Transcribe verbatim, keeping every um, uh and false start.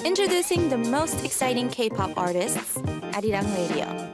Introducing the most exciting K-pop artists, Arirang Radio.